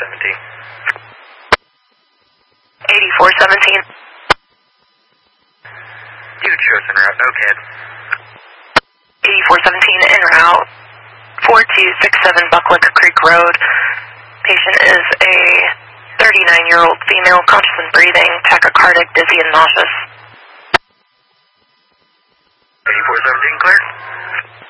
8417. Dude, show us en route, no kid. 8417 en route. 4267 Buckwick Creek Road. Patient is a 39-year-old female, conscious and breathing, tachycardic, dizzy, and nauseous. 8417, clear.